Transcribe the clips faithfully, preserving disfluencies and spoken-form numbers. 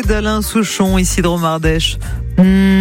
Bébé d'Alain Souchon, ici Dromardèche. Mmh.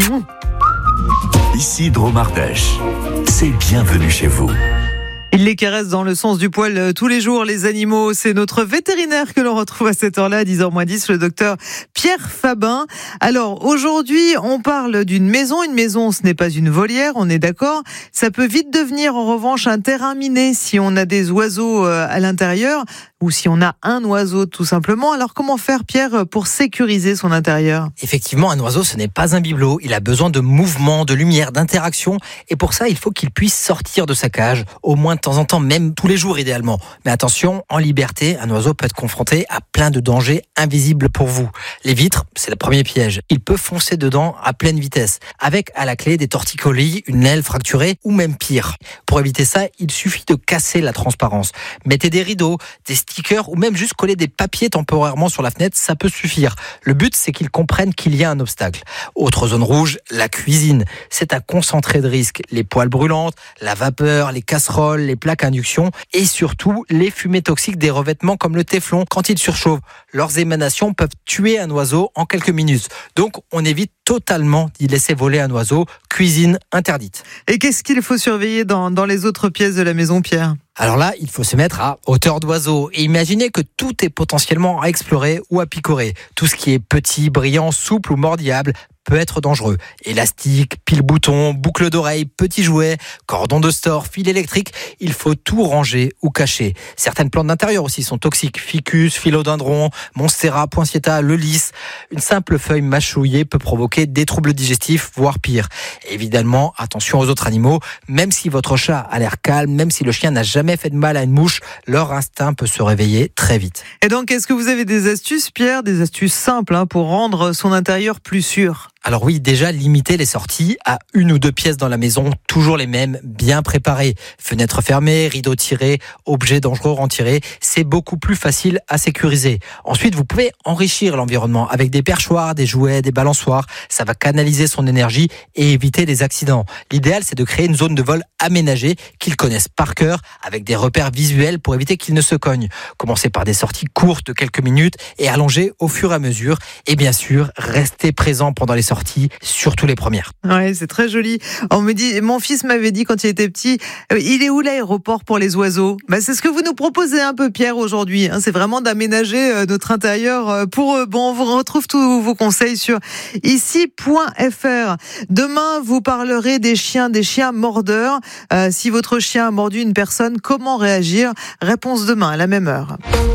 Ici Dromardèche, c'est bienvenue chez vous. Il les caresse dans le sens du poil tous les jours, les animaux. C'est notre vétérinaire que l'on retrouve à cette heure-là, à dix heures moins dix, le docteur Pierre Fabin. Alors, aujourd'hui, on parle d'une maison. Une maison, ce n'est pas une volière, on est d'accord. Ça peut vite devenir, en revanche, un terrain miné si on a des oiseaux à l'intérieur ou si on a un oiseau, tout simplement. Alors, comment faire, Pierre, pour sécuriser son intérieur ? Effectivement, un oiseau, ce n'est pas un bibelot. Il a besoin de mouvement, de lumière, d'interaction. Et pour ça, il faut qu'il puisse sortir de sa cage, au moins de temps en temps, même tous les jours idéalement. Mais attention, en liberté, un oiseau peut être confronté à plein de dangers invisibles pour vous. Les vitres, c'est le premier piège. Il peut foncer dedans à pleine vitesse, avec à la clé des torticolis, une aile fracturée ou même pire. Pour éviter ça, il suffit de casser la transparence. Mettez des rideaux, des stickers ou même juste coller des papiers temporairement sur la fenêtre, ça peut suffire. Le but, c'est qu'ils comprennent qu'il y a un obstacle. Autre zone rouge, la cuisine. C'est un concentré de risques. Les poêles brûlantes, la vapeur, les casseroles, les plaques à induction et surtout les fumées toxiques des revêtements comme le téflon quand ils surchauffent. Leurs émanations peuvent tuer un oiseau en quelques minutes. Donc on évite totalement d'y laisser voler un oiseau. Cuisine interdite. Et qu'est-ce qu'il faut surveiller dans, dans les autres pièces de la maison, Pierre ? Alors là, il faut se mettre à hauteur d'oiseau et imaginer que tout est potentiellement à explorer ou à picorer. Tout ce qui est petit, brillant, souple ou mordillable peut être dangereux. Élastique, pile-bouton, boucle d'oreille, petits jouets, cordon de store, fil électrique, il faut tout ranger ou cacher. Certaines plantes d'intérieur aussi sont toxiques. Ficus, philodendron, monstera, poinsettia, le lys. Une simple feuille mâchouillée peut provoquer des troubles digestifs, voire pire. Évidemment, attention aux autres animaux. Même si votre chat a l'air calme, même si le chien n'a jamais fait de mal à une mouche, leur instinct peut se réveiller très vite. Et donc, est-ce que vous avez des astuces, Pierre, des astuces simples hein, pour rendre son intérieur plus sûr ? Alors oui, déjà, limiter les sorties à une ou deux pièces dans la maison, toujours les mêmes, bien préparées. Fenêtres fermées, rideaux tirés, objets dangereux retirés, c'est beaucoup plus facile à sécuriser. Ensuite, vous pouvez enrichir l'environnement avec des perchoirs, des jouets, des balançoires. Ça va canaliser son énergie et éviter les accidents. L'idéal, c'est de créer une zone de vol aménagée qu'ils connaissent par cœur avec des repères visuels pour éviter qu'ils ne se cognent. Commencez par des sorties courtes de quelques minutes et allongez au fur et à mesure. Et bien sûr, restez présent pendant les sorties, surtout les premières. Ouais, c'est très joli. On me dit, mon fils m'avait dit quand il était petit, euh, il est où l'aéroport pour les oiseaux ? Bah, c'est ce que vous nous proposez un peu, Pierre, aujourd'hui. Hein, c'est vraiment d'aménager euh, notre intérieur euh, pour eux. Bon, on vous retrouve tous vos conseils sur ici point f r. Demain, vous parlerez des chiens, des chiens mordeurs. Euh, si votre chien a mordu une personne, comment réagir ? Réponse demain à la même heure.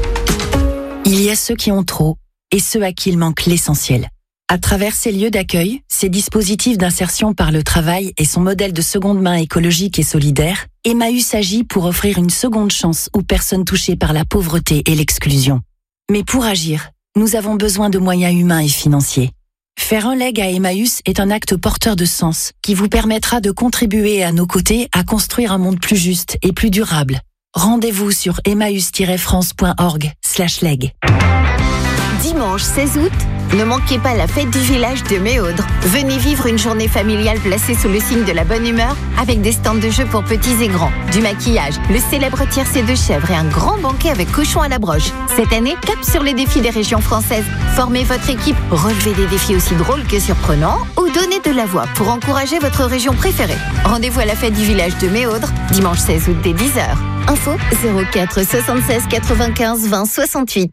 Il y a ceux qui ont trop et ceux à qui il manque l'essentiel. À travers ces lieux d'accueil, ces dispositifs d'insertion par le travail et son modèle de seconde main écologique et solidaire, Emmaüs agit pour offrir une seconde chance aux personnes touchées par la pauvreté et l'exclusion. Mais pour agir, nous avons besoin de moyens humains et financiers. Faire un leg à Emmaüs est un acte porteur de sens qui vous permettra de contribuer à nos côtés à construire un monde plus juste et plus durable. Rendez-vous sur emmaüs tiret france point org slash leg. Dimanche seize août, ne manquez pas la fête du village de Méaudre. Venez vivre une journée familiale placée sous le signe de la bonne humeur avec des stands de jeux pour petits et grands, du maquillage, le célèbre tiercé de chèvre et un grand banquet avec cochon à la broche. Cette année, cap sur les défis des régions françaises. Formez votre équipe, relevez des défis aussi drôles que surprenants ou donnez de la voix pour encourager votre région préférée. Rendez-vous à la fête du village de Méaudre, dimanche seize août dès dix heures. Info zéro quatre soixante-seize quatre-vingt-quinze vingt soixante-huit.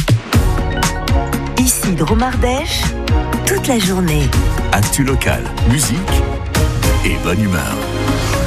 Ici Dromardèche, toute la journée. Actu local, musique et bonne humeur.